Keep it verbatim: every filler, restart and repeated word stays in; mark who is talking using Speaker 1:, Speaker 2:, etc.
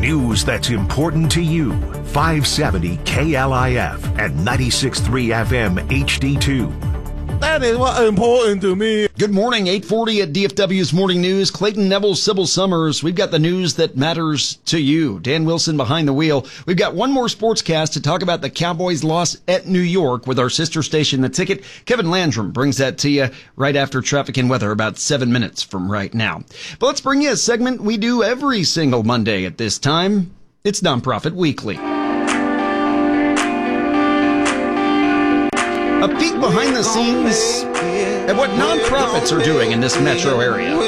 Speaker 1: News that's important to you. five seventy K L I F and ninety-six point three F M H D two.
Speaker 2: That is what important to me.
Speaker 3: Good morning, eight forty at D F W's Morning News. Clayton Neville, Sybil Summers. We've got the news that matters to you. Dan Wilson behind the wheel. We've got one more sportscast to talk about the Cowboys' loss at New York with our sister station, The Ticket. Kevin Landrum brings that to you right after traffic and weather, about seven minutes from right now. But let's bring you a segment we do every single Monday at this time. It's Nonprofit Weekly. A peek behind the scenes at what nonprofits are doing in this metro area.